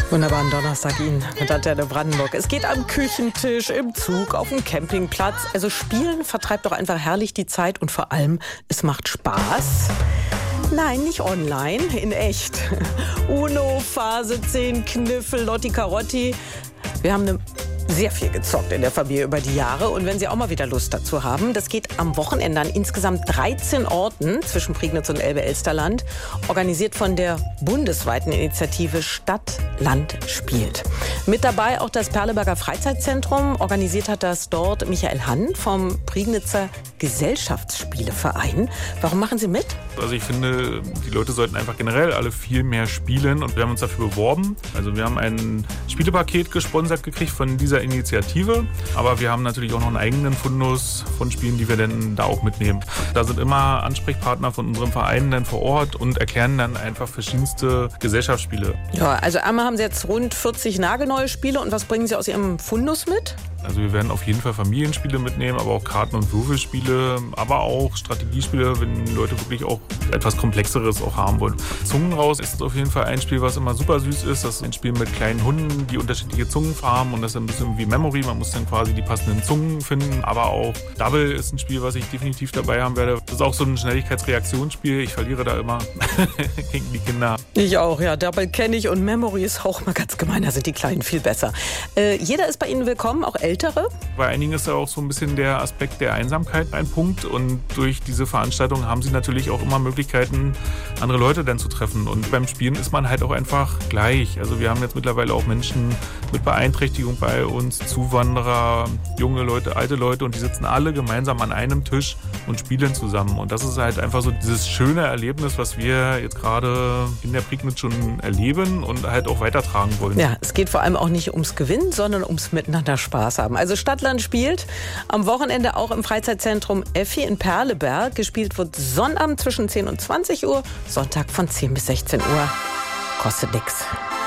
Wunderbaren Donnerstag Ihnen mit Antenne Brandenburg. Es geht am Küchentisch, im Zug, auf dem Campingplatz. Also Spielen vertreibt doch einfach herrlich die Zeit und vor allem, es macht Spaß. Nein, nicht online, in echt. Uno, Phase 10, Kniffel, Lotti Carotti. Wir haben sehr viel gezockt in der Familie über die Jahre. Und wenn Sie auch mal wieder Lust dazu haben, das geht am Wochenende an insgesamt 13 Orten zwischen Prignitz und Elbe-Elsterland, organisiert von der bundesweiten Initiative Stadt, Land, spielt. Mit dabei auch das Perleberger Freizeitzentrum. Organisiert hat das dort Michael Hann vom Prignitzer Gesellschaftsspieleverein. Warum machen Sie mit? Also ich finde, die Leute sollten einfach generell alle viel mehr spielen und wir haben uns dafür beworben. Also wir haben ein Spielepaket gesponsert gekriegt von dieser Initiative, aber wir haben natürlich auch noch einen eigenen Fundus von Spielen, die wir dann da auch mitnehmen. Da sind immer Ansprechpartner von unserem Verein dann vor Ort und erklären dann einfach verschiedenste Gesellschaftsspiele. Ja, also einmal haben Sie jetzt rund 40 nagelneue Spiele und was bringen Sie aus Ihrem Fundus mit? Also wir werden auf jeden Fall Familienspiele mitnehmen, aber auch Karten- und Würfelspiele, aber auch Strategiespiele, wenn Leute wirklich auch etwas Komplexeres auch haben wollen. Zungen raus ist auf jeden Fall ein Spiel, was immer super süß ist. Das ist ein Spiel mit kleinen Hunden, die unterschiedliche Zungen haben und das ist ein bisschen wie Memory. Man muss dann quasi die passenden Zungen finden, aber auch Double ist ein Spiel, was ich definitiv dabei haben werde. Das ist auch so ein Schnelligkeitsreaktionsspiel. Ich verliere da immer gegen die Kinder. Ich auch, ja. Double kenne ich und Memory ist auch mal ganz gemein. Da sind die Kleinen viel besser. Jeder ist bei Ihnen willkommen, auch Ältere? Bei einigen ist ja auch so ein bisschen der Aspekt der Einsamkeit ein Punkt und durch diese Veranstaltung haben sie natürlich auch immer Möglichkeiten, andere Leute dann zu treffen und beim Spielen ist man halt auch einfach gleich. Also wir haben jetzt mittlerweile auch Menschen mit Beeinträchtigung bei uns, Zuwanderer, junge Leute, alte Leute und die sitzen alle gemeinsam an einem Tisch und spielen zusammen und das ist halt einfach so dieses schöne Erlebnis, was wir jetzt gerade in der Prignitz schon erleben und halt auch weitertragen wollen. Ja, es geht vor allem auch nicht ums Gewinnen, sondern ums Miteinander Spaß haben. Also Stadtland spielt am Wochenende auch im Freizeitzentrum Effi in Perleberg. Gespielt wird Sonnabend zwischen 10 und 20 Uhr, Sonntag von 10 bis 16 Uhr. Kostet nix.